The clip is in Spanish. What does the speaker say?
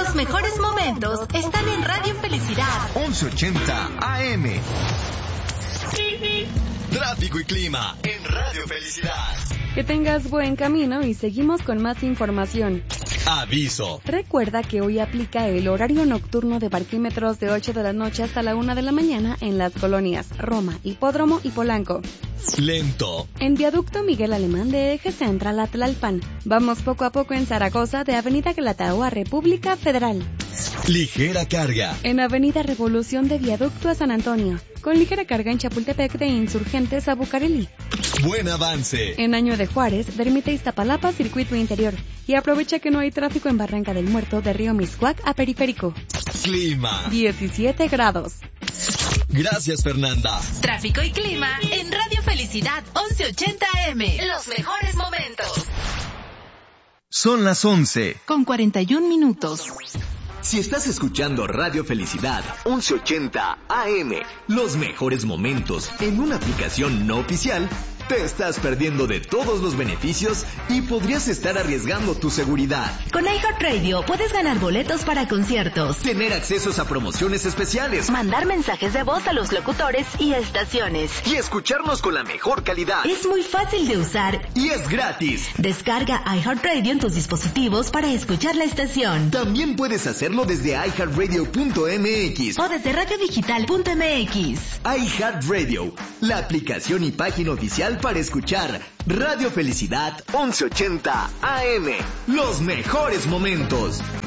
Los mejores momentos están en Radio Felicidad 1180 AM. Tráfico y clima en Radio Felicidad. Que tengas buen camino y seguimos con más información. Aviso. Recuerda que hoy aplica el horario nocturno de parquímetros de 8 de la noche hasta la 1 de la mañana en las colonias Roma, Hipódromo y Polanco. Lento. En Viaducto Miguel Alemán de Eje Central a Tlalpan. Vamos poco a poco en Zaragoza de Avenida Guelatao a República Federal. Ligera carga. En Avenida Revolución de Viaducto a San Antonio. Con ligera carga en Chapultepec de Insurgentes a Bucareli. Buen avance. En Año de Juárez, de Ermita Iztapalapa, Circuito Interior. Y aprovecha que no hay tráfico en Barranca del Muerto de Río Mixcoac a Periférico. Clima. 17 grados. Gracias, Fernanda. Tráfico y clima en Radio Felicidad 1180 AM. Los mejores momentos. Son las 11. Con 41 minutos. Si estás escuchando Radio Felicidad 1180 AM, los mejores momentos en una aplicación no oficial, te estás perdiendo de todos los beneficios y podrías estar arriesgando tu seguridad. Con iHeartRadio puedes ganar boletos para conciertos, tener accesos a promociones especiales, mandar mensajes de voz a los locutores y estaciones, y escucharnos con la mejor calidad. Es muy fácil de usar y es gratis. Descarga iHeartRadio en tus dispositivos para escuchar la estación. También puedes hacerlo desde iHeartRadio.mx o desde radiodigital.mx. iHeartRadio, la aplicación y página oficial para escuchar Radio Felicidad 1180 AM. Los mejores momentos.